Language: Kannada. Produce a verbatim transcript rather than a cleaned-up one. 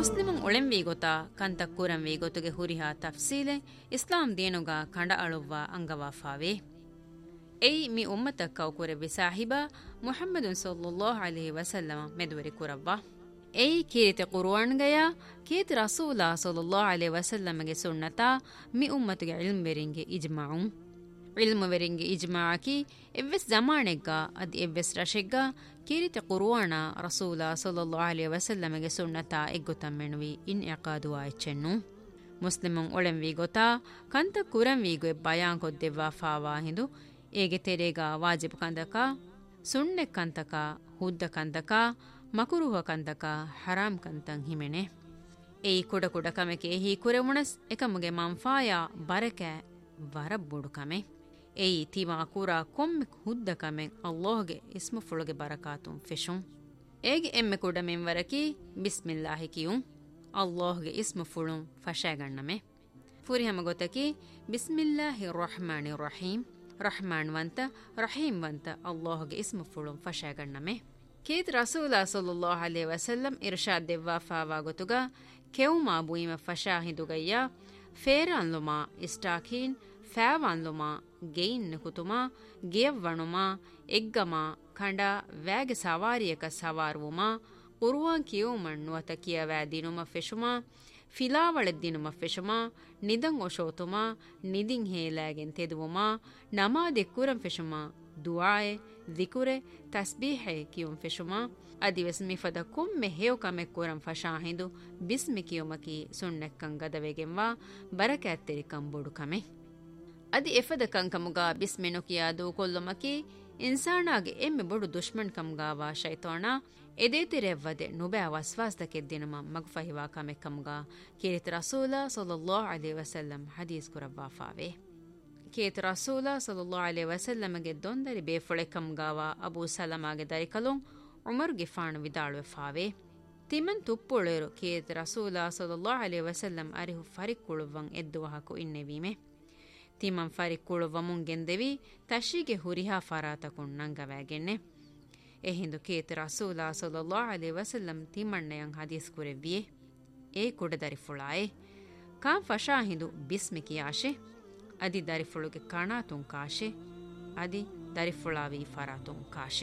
ಮುಸ್ಲಿಮುಂ ಒಳೆಂವಿ ಗೊತಾ ಕಂತ ಕುರಂವಿ ಗೊತುಗೆ ಹುರಿಹಾ ತಫ್ಸೀಲೆ ಇಸ್ಲಾಂ ದೇನುಗ ಕಂಡ ಅಳುವ್ವ ಅಂಗವಾಫಾವೆ ಎಯಿ ಮಿ ಉಮ್ಮತ ಕೌಕುರೆವಿ ಸಾಹಿಬ ಮುಹಮ್ಮದುನ್ ಸಲ್ಲಲ್ಲಾಹು ಅಲೈಹಿ ವಸಲ್ಲಮ ಮೆದುವರಿ ಕುರವ್ವ ಎಯಿ ಕೀರಿತೆ ಕುರ್ಆನ್ಗಯ ಕೀತಿ ರಸೂಲ ಸಲ್ಲಲ್ಲಾಹು ಅಲೈಹಿ ವಸಲ್ಲಮಗೆ ಸುನ್ನತಾ ಮಿ ಉಮ್ಮತುಗೆ ಇಲ್ಮ್ ವೆರಿಂಗೆ ಇಜ್ಮಾಉಂ ಇಲ್ಮ್ ವೆರಿಂಗೆ ಇಜ್ಮಾಅಕಿ ಎವ್ವೆಸ್ ಜಮಾನೆಗ್ಗ ಅದಿ ಎವ್ವೆಸ್ ರಶೆಗ್ಗ ಕೀರಿತೆ ಕುರ್ಆನ ರಸೂಲ ಸಲ್ಲಲ್ಲಾಹು ಅಲೈಹಿ ವಸಲ್ಲಮಗೆ ಸುನ್ನತಾ ಎಗ್ಗುತಮ್ಮೆನುವಿ ಇನ್ ಇಕಾದು ಆಯ್ಚೆನ್ನು ಮುಸ್ಲಿಮುಂ ಒಳೆಂವಿ ಗೊತಾ ಕಂತ ಕುರಂವಿಗೆ ಬಯಾನ್ ಕೊದ್ದೆವ್ವಾ ಫಾವಾ ಹಿಂದು ಏಗೆ ತೆರೆಗ ವಾಜಿಬ್ ಕಂದಕ ಸುಣ್ಣೆ ಕಂತಕ ಹುದ್ದ ಕಂದಕ ಮಕುರುಹ ಕಂದಕ ಹರಾಮ್ ಕಂತಂ ಹಿಮೆನೆ ಏಯಿ ಕುಡ ಕುಡ ಕಮೆಕೆ ಹಿ ಕುರೆವುಣಸ್ ಎಕಮುಗೆ ಮಂಫಾಯ ಬರಕೆ ವರಬ್ಬುಡು ಕಮೆ ಏಯಿ ತಿಮಾ ಕುರ ಕೊಮ್ಮೆ ಹುದ್ದ ಕಮೆ ಅಲ್ಲಾಹ್ಗೆ ಇಸ್ಮು ಫುಳುಗೆ ಬರಕಾತುಂ ಫೆಶುಂ ಏಗೆ ಎಮ್ಮೆ ಕುಡ ಮೆಂವರಕಿ ಬಿಸ್ಮಿಲ್ಲಾಹಿ ಕಿಯುಂ ಅಲ್ಲಾಹ್ಗೆ ಇಸ್ಮು ಫುಳುಂ ಫಶಾಗಣ್ಣಮೆ ಫುರಿಹಮ ಗೊತ್ತಕಿ ಬಿಸ್ಮಿಲ್ಲಾಹಿ ರಹಮಾನಿ ರಹೀಂ ರಹಮಾನ್ ವಂತ ರಹೀಂ ವಂತ ಅಲ್ಲಾಹ್ಗೆ ಇಸ್ಮು ಫುಳುಂ ಫಶಾಗಣ್ಣಮೆ ಕೇತ್ ರಸೂಲ ಸಲ್ಲಲ್ಲಾಹು ಅಲೈಹಿ ವಸಲ್ಲಂ ಇರ್ಷಾದ್ ದೆವ್ವಾ ಫಾವಾ ಗೊತುಗ ಕೆವುಮಾ ಬುಯಿಮ ಫಶಾ ಹಿಂದುಗಯ್ಯ ಫೇರಾನ್ಲುಮಾ ಇಸ್ಟಾಕೀನ್ ಫෑವಾನ್ಲುಮಾ ಗೆಯಿನ್ ಕುತುಮಾ ಗಿಯವ್ವಣುಮಾ ಎಗ್ಗಮಾ ಖಂಡ ವ್ಯಾಗೆ ಸವಾರಿಯಕ ಸವಾರುವುಮಾ ಕುರ್ವಾನ್ ಕಿಯೋಮಣ್ ನುವತ ಕಿಯವෑ ದಿನುಮ ಫೆಶುಮಾ ಫಿಲಾವಳೆದ್ದಿನುಮ ಫೆಶುಮಾ ನಿದಂ ಒಶೋತುಮಾ ನಿದಿಂ ಹೇಲಾಗೆನ್ ತೆದುವುಮಾ ನಮಾದೆ ಕುರಂ ಫೆಶುಮಾ ದುಆಯೆ ದಿಕುರೆ ತಸ್ಬೀಹೆ ಕಿಯುಂ ಫೆಶುಮಾ ಅದಿವೆಸ್ ಮಿಫದ ಕೊಮ್ಮೆ ಹೇವ್ ಕಮೆ ಕುರಂ ಫಶಾಹಿಂದು ಬಿಸ್ಮಿ ಕಿಯುಮಕಿ ಸುಣ್ಣೆಕ್ಕಂ ಗದವೆಗೆಂವಾ ಬರಕ್ಯಾತ್ತೆರಿ ಕಂಬುಡು ಕಮೆ ಅದಿ ಎಫದ ಕಂಕಮುಗ ಬಿಸ್ಮೆನು ಕಿಯಾದು ಕೊಲ್ಲುಮಕಿ ಇನ್ಸಾನಾಗೆ ಎಮ್ಮೆ ಬೊಡು ದುಶ್ಮನ್ ಕಮ್ಗಾವಾ ಶೈತಾನ ಎದೇತಿರೆವ್ವದೆ ನುಬೆ ವಸ್ವಾಸ್ದಕೆದ್ದಿನಮ ಮಗ್ಫಹಿವಾ ಕಮೆ ಕಮ್ಗ ಕೇರಿತ ರಸೂಲ ಸಲ್ಲಲ್ಲಾಹು ಅಲೈಹಿ ವಸಲ್ಲಂ ಹದೀಸ್ ಕುರವ್ವಾ ಫಾವೆ ಕೇತ ರಸೂಲ ಸಲ್ಲಲ್ಲಾಹು ಅಲೈಹಿ ವಸಲ್ಲಮಗೆ ದೊಂದರಿ ಬೇಫೊಳೆ ಕಮ್ಗಾವಾ ಅಬೂ ಸಲಮಾಗೆ ದರಿಕಲುಂ ಉಮರ್ಗೆ ಫಾಣು ವಿದಾಳುವೆ ಫಾವೆ ತಿಮನ್ ತುಪ್ಪುಳೆರು ಕೇತ ರಸೂಲ ಸಲ್ಲಲ್ಲಾಹು ಅಲೈಹಿ ವಸಲ್ಲಂ ಅರಿಹು ಫರಿಕ್ಕುಳುವಂ ಎದ್ದುವಹಕು ಇನ್ನೆವೀಮೆ ತಿಮನ್ ಫರಿಕ್ಕುಳುವಮುಂ ಗೆಂದೆವಿ ತಶಿಗೆ ಹುರಿಹಾ ಫರಾತಕುಂ ನಂಗವಾಗೆನ್ನೆ ಎಹಿಂದು ಕೇತ ರಸೂಲ ಸಲ್ಲಲ್ಲಾಹು ಅಲೈಹಿ ವಸಲ್ಲಂ ತಿಮಣ್ಣೆಯಂ ಹದೀಸ್ ಕುರೆವ್ವಿಯೆ ಏ ಕುಡ ದರಿಫುಳಾಯೆ ಕಾಂ ಫಶಾ ಹಿಂದು ಬಿಸ್ಮಿ ಕಿಯಾಶೆ ಅದಿ ದರಿಫುಳುಗೆ ಕಣಾತುಂ ಕಾಶೆ ಅದಿ ದರಿಫುಳಾವಿ ಫರಾತುಂ ಕಾಶೆ